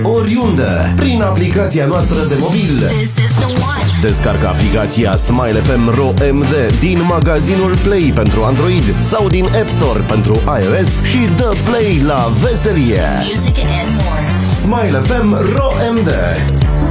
oriunde prin aplicația noastră de mobil. Descarcă aplicația Smile FM Ro MD din magazinul Play pentru Android sau din App Store pentru iOS și dă play la veselie. Smile FM Ro MD.